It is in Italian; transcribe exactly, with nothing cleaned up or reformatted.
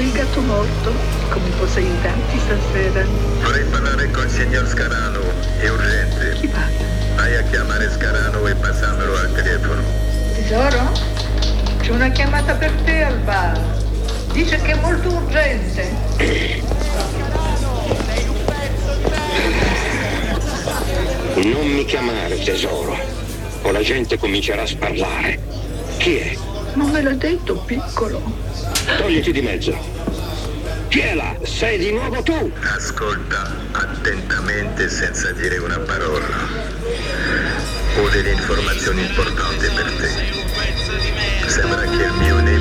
il gatto morto. Come posso aiutarti stasera? Vorrei parlare col signor Scarano, è urgente. Chi parla? Vai a chiamare Scarano e passamelo al telefono. Tesoro? C'è una chiamata per te al bar. Dice che è molto urgente. Non mi chiamare tesoro, o la gente comincerà a sparlare. Chi è? Non me l'ha detto, piccolo. Togliti di mezzo. Chi è là? Sei di nuovo tu? Ascolta attentamente senza dire una parola. Ho delle informazioni importanti per te. Sembra che il mio nemico